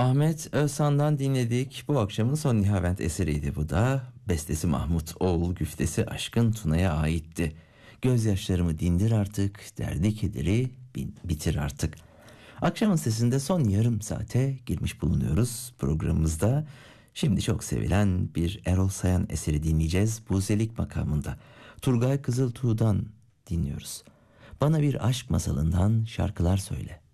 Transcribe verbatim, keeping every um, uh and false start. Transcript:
Ahmet Özhan'dan dinledik. Bu akşamın son Nihavent eseriydi bu da. Bestesi Mahmut Oğul, güftesi Aşkın Tuna'ya aitti. Gözyaşlarımı dindir artık, derdi kederi bin- bitir artık. Akşamın sesinde son yarım saate girmiş bulunuyoruz programımızda. Şimdi çok sevilen bir Erol Sayan eseri dinleyeceğiz. Buzelik makamında. Turgay Kızıltuğ'dan dinliyoruz. Bana bir aşk masalından şarkılar söyle.